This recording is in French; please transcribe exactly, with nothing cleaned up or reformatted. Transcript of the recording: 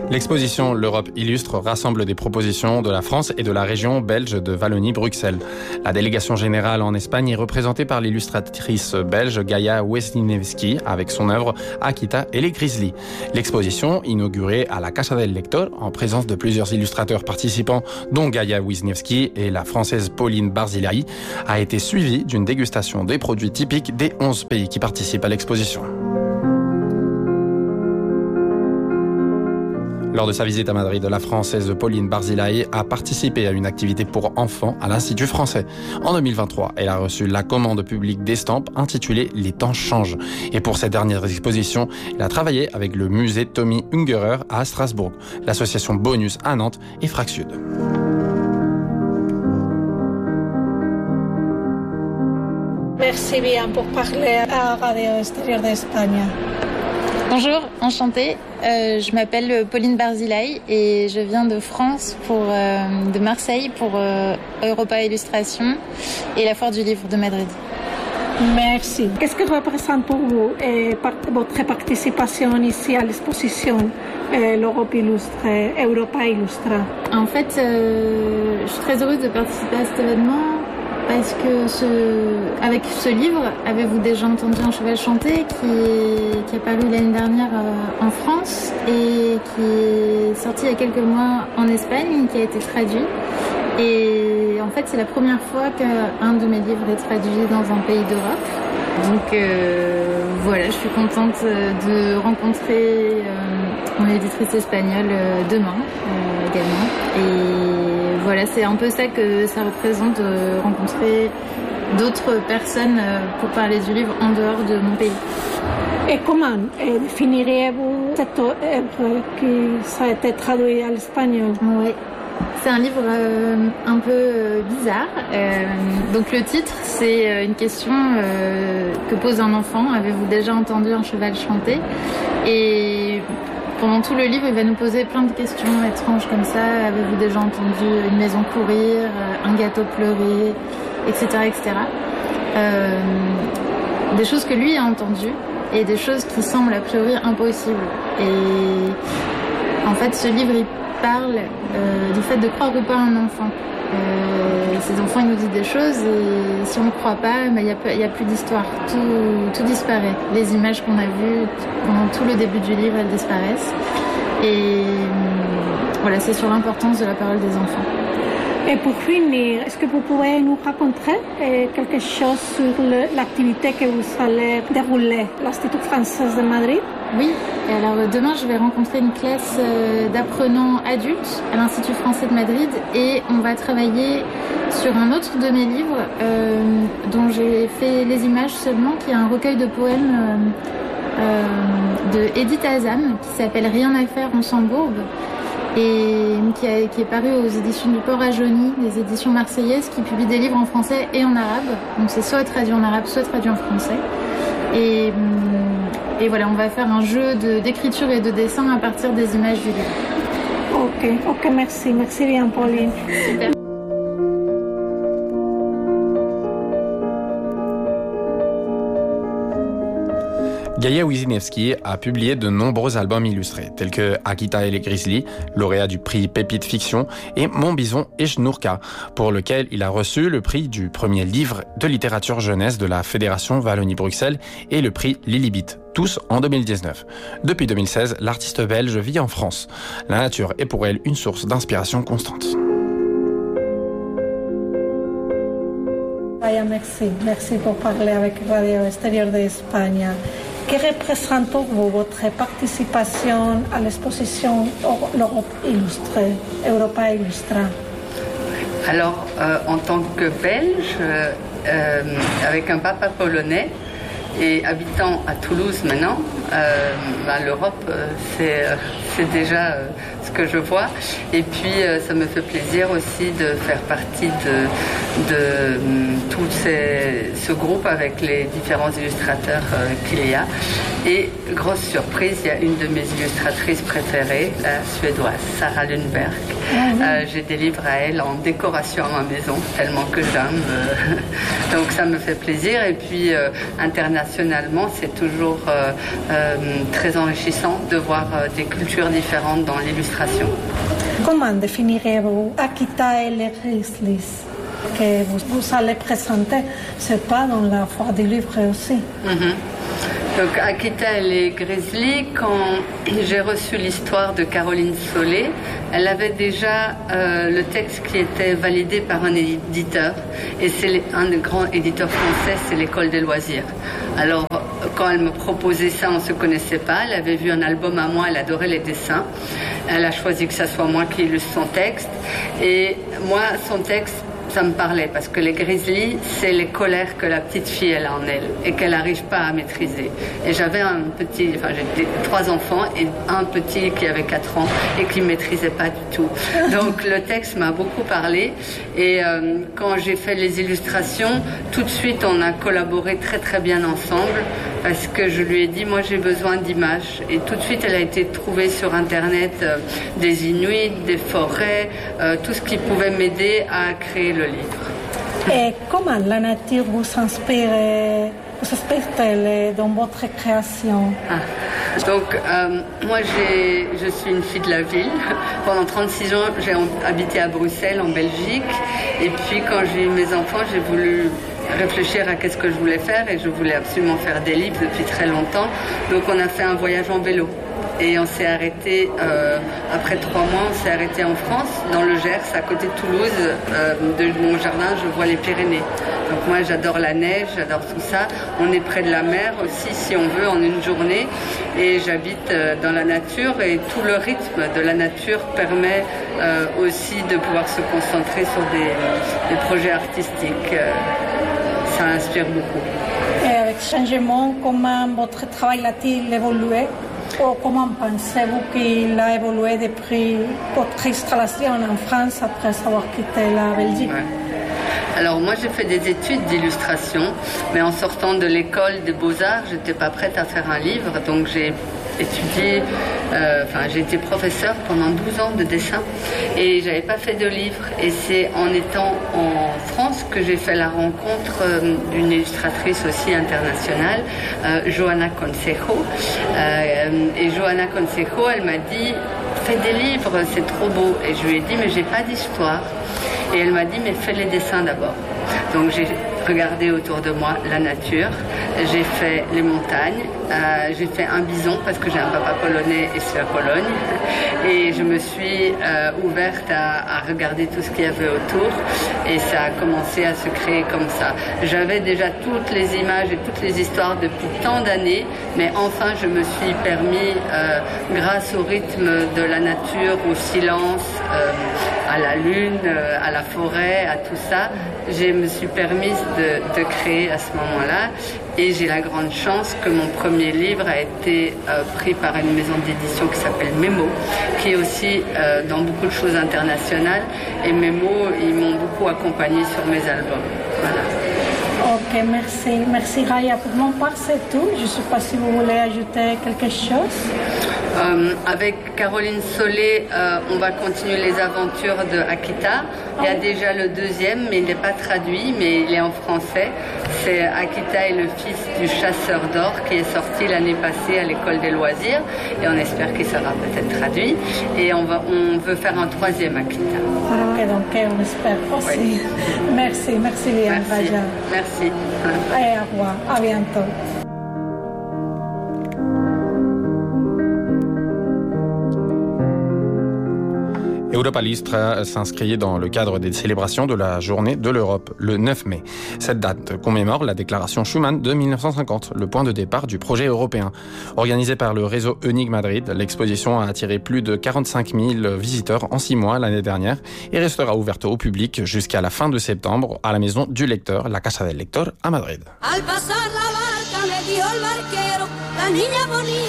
L'exposition L'Europe illustre rassemble des propositions de la France et de la région belge de Wallonie-Bruxelles. La délégation générale en Espagne est représentée par l'illustratrice belge Gaia Wisniewski avec son œuvre Akita et les Grizzlies. L'exposition, inaugurée à la Casa del Lector en présence de plusieurs illustrateurs participants dont Gaia Wisniewski et la française Pauline Barzilai, a été suivie d'une dégustation des produits typiques des onze pays qui participent à l'exposition. Lors de sa visite à Madrid, la Française Pauline Barzilai a participé à une activité pour enfants à l'Institut français. En deux mille vingt-trois, elle a reçu la commande publique d'estampes intitulée « Les temps changent ». Et pour cette dernière exposition, elle a travaillé avec le musée Tommy Ungerer à Strasbourg, l'association Bonus à Nantes et Frac Sud. Merci bien pour parler à Radio Extérieur d'Espagne. Bonjour, enchantée. Euh, je m'appelle Pauline Barzilai et je viens de France, pour, euh, de Marseille, pour euh, Europa Illustration et la Foire du Livre de Madrid. Merci. Qu'est-ce que représente pour vous eh, par, votre participation ici à l'exposition eh, l'Europe illustrée, Europa Illustra? En fait, euh, je suis très heureuse de participer à cet événement. Parce que ce, avec ce livre, avez-vous déjà entendu Un cheval chanter qui, qui est paru l'année dernière euh, en France et qui est sorti il y a quelques mois en Espagne, qui a été traduit. Et en fait, c'est la première fois qu'un de mes livres est traduit dans un pays d'Europe. Donc euh, voilà, je suis contente de rencontrer euh, mon éditrice espagnole euh, demain euh, également. Et voilà, c'est un peu ça que ça représente, de rencontrer d'autres personnes pour parler du livre en dehors de mon pays. Et comment définiriez-vous cette œuvre qui a été traduite à l'espagnol? Oui, c'est un livre euh, un peu euh, bizarre. Euh, donc le titre, c'est une question euh, que pose un enfant. Avez-vous déjà entendu un cheval chanter? Et pendant tout le livre, il va nous poser plein de questions étranges comme ça. Avez-vous déjà entendu une maison courir, un gâteau pleurer, et cetera, et cetera. Euh, des choses que lui a entendues et des choses qui semblent a priori impossibles. Et en fait, ce livre, il parle euh, du fait de croire ou pas à un enfant. Euh, ces enfants, ils nous disent des choses et si on ne croit pas, il n'y a, a plus d'histoire. Tout, tout disparaît. Les images qu'on a vues pendant tout le début du livre, elles disparaissent. Et voilà, c'est sur l'importance de la parole des enfants. Et pour finir, est-ce que vous pouvez nous raconter quelque chose sur le, l'activité que vous allez dérouler à l'Institut français de Madrid? Oui, et alors demain je vais rencontrer une classe d'apprenants adultes à l'Institut français de Madrid et on va travailler sur un autre de mes livres euh, dont j'ai fait les images seulement, qui est un recueil de poèmes euh, euh, de Edith Azam qui s'appelle Rien à faire, on s'embourbe, et qui, a, qui est paru aux éditions du Port à Jauny, des éditions marseillaises, qui publient des livres en français et en arabe. Donc c'est soit traduit en arabe, soit traduit en français. Et, et voilà, on va faire un jeu de, d'écriture et de dessin à partir des images du livre. Ok, ok, merci, merci bien Pauline. Super. Gaia Wisniewski a publié de nombreux albums illustrés, tels que Akita et les Grizzlies, lauréat du prix Pépite Fiction, et Mon Bison et Schnourka, pour lequel il a reçu le prix du premier livre de littérature jeunesse de la Fédération Wallonie-Bruxelles et le prix Lilibit, tous en deux mille dix-neuf. Depuis deux mille seize, l'artiste belge vit en France. La nature est pour elle une source d'inspiration constante. Gaia, merci. Merci pour parler avec Radio Extérieur d'Espagne. Que représente pour vous votre participation à l'exposition L'Europe illustrée, Europa Illustra? Alors, euh, en tant que Belge, euh, euh, avec un papa polonais et habitant à Toulouse maintenant, euh, ben, l'Europe, euh, c'est, euh, c'est déjà euh, ce que je vois. Et puis, euh, ça me fait plaisir aussi de faire partie de, de um, tout ces, ce groupe avec les différents illustrateurs euh, qu'il y a. Et grosse surprise, il y a une de mes illustratrices préférées, la suédoise, Sarah Lundberg. Mm-hmm. Euh, j'ai des livres à elle en décoration à ma maison, tellement que j'aime. Euh, donc ça me fait plaisir. Et puis, euh, internationalement, c'est toujours... Euh, euh, euh, très enrichissant de voir euh, des cultures différentes dans l'illustration. Comment définirez-vous Akita et les Grizzlies que vous, vous allez présenter? C'est pas dans la foire du livre aussi. Mm-hmm. Donc Akita et les Grizzlies, quand j'ai reçu l'histoire de Caroline Solé, elle avait déjà euh, le texte qui était validé par un éditeur. Et c'est un des grands éditeurs français, c'est l'École des loisirs. Alors quand elle me proposait ça, on ne se connaissait pas. Elle avait vu un album à moi, elle adorait les dessins. Elle a choisi que ce soit moi qui illustre son texte. Et moi, son texte, ça me parlait parce que les grizzlies, c'est les colères que la petite fille elle a en elle et qu'elle n'arrive pas à maîtriser. Et j'avais un petit, enfin j'ai trois enfants et un petit qui avait quatre ans et qui ne maîtrisait pas du tout. Donc le texte m'a beaucoup parlé et euh, quand j'ai fait les illustrations, tout de suite on a collaboré très très bien ensemble parce que je lui ai dit moi j'ai besoin d'images et tout de suite elle a été trouvée sur internet euh, des Inuits, des forêts, euh, tout ce qui pouvait m'aider à créer le livre. Et comment la nature vous inspire, vous inspire dans votre création? Ah. Donc, euh, moi, j'ai, je suis une fille de la ville. Pendant trente-six ans, j'ai habité à Bruxelles, en Belgique. Et puis, quand j'ai eu mes enfants, j'ai voulu réfléchir à qu'est-ce que je voulais faire. Et je voulais absolument faire des livres depuis très longtemps. Donc, on a fait un voyage en vélo. Et on s'est arrêté, euh, après trois mois, on s'est arrêté en France, dans le Gers, à côté de Toulouse. Euh, de mon jardin, je vois les Pyrénées. Donc moi, j'adore la neige, j'adore tout ça. On est près de la mer aussi, si on veut, en une journée. Et j'habite euh, dans la nature et tout le rythme de la nature permet euh, aussi de pouvoir se concentrer sur des, des projets artistiques. Euh, ça inspire beaucoup. Et avec ce changement, comment votre travail a-t-il évolué? Ou comment pensez-vous qu'il a évolué depuis votre installation en France après avoir quitté la Belgique? Ouais. Alors moi j'ai fait des études d'illustration, mais en sortant de l'école des beaux-arts, j'étais pas prête à faire un livre, donc j'ai étudié, euh, enfin j'ai été professeure pendant douze ans de dessin et j'avais pas fait de livre. Et c'est en étant en France que j'ai fait la rencontre euh, d'une illustratrice aussi internationale, euh, Johanna Consejo. Euh, et Johanna Consejo, elle m'a dit fais des livres, c'est trop beau. Et je lui ai dit mais j'ai pas d'histoire. Et elle m'a dit mais fais les dessins d'abord. Donc j'ai regardé autour de moi la nature, j'ai fait les montagnes, euh, j'ai fait un bison parce que j'ai un papa polonais et c'est la Pologne. Et je me suis euh, ouverte à, à regarder tout ce qu'il y avait autour et ça a commencé à se créer comme ça. J'avais déjà toutes les images et toutes les histoires depuis tant d'années, mais enfin je me suis permis, euh, grâce au rythme de la nature, au silence, euh, à la lune, euh, à la forêt, à tout ça, je me suis permise de, de créer à ce moment-là. Et j'ai la grande chance que mon premier livre a été euh, pris par une maison d'édition qui s'appelle Memo, qui est aussi euh, dans beaucoup de choses internationales. Et Memo, ils m'ont beaucoup accompagnée sur mes albums. Voilà. Ok, merci. Merci Raya. Pour mon part, c'est tout. Je ne sais pas si vous voulez ajouter quelque chose. Euh, avec Caroline Solé, euh, on va continuer les aventures de Akita. Il y a déjà le deuxième, mais il n'est pas traduit, mais il est en français. C'est Akita et le fils du chasseur d'or qui est sorti l'année passée à l'école des loisirs. Et on espère qu'il sera peut-être traduit. Et on, va, on veut faire un troisième Akita. Ok, donc on espère aussi. Oui. Merci, merci bien, merci. Raya. Merci. Et au revoir, à bientôt. Europa Illustre s'inscrit dans le cadre des célébrations de la Journée de l'Europe, le neuf mai. Cette date commémore la déclaration Schuman de mille neuf cent cinquante, le point de départ du projet européen. Organisée par le réseau E N I G Madrid, l'exposition a attiré plus de quarante-cinq mille visiteurs en six mois l'année dernière et restera ouverte au public jusqu'à la fin de septembre à la maison du lecteur, la Casa del Lector, à Madrid. Al pasar la barca me dijo el barquero, la niña bonita.